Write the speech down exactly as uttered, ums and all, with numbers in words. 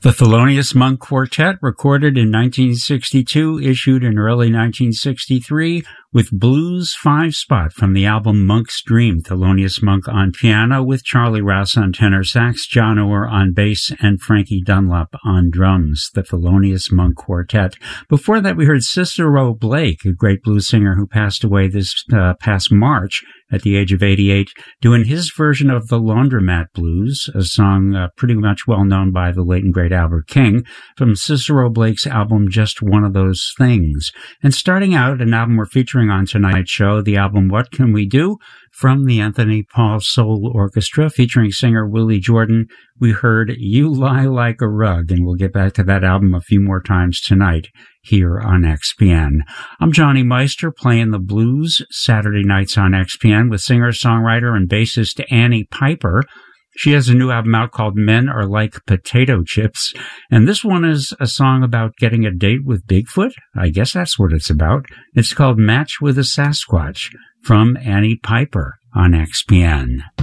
The Thelonious Monk Quartet, recorded in nineteen sixty-two, issued in early nineteen sixty-three, with Blues Five Spot from the album Monk's Dream. Thelonious Monk on piano, with Charlie Rouse on tenor sax, John Orr on bass, and Frankie Dunlop on drums. The Thelonious Monk Quartet. Before that, we heard Cicero Blake, a great blues singer who passed away this uh, past March at the age of eighty-eight, doing his version of the Laundromat Blues, a song uh, pretty much well known by the late and great Albert King, from Cicero Blake's album Just One of Those Things. And starting out, an album we're featuring on tonight's show, the album What Can We Do? From the Anthony Paul Soul Orchestra, featuring singer Willie Jordan, we heard You Lie Like a Rug, and we'll get back to that album a few more times tonight here on X P N. I'm Johnny Meister, playing the blues Saturday nights on X P N with singer-songwriter and bassist Annie Piper. She has a new album out called Men Are Like Potato Chips, and this one is a song about getting a date with Bigfoot. I guess that's what it's about. It's called Match with a Sasquatch, from Annie Piper on X P N.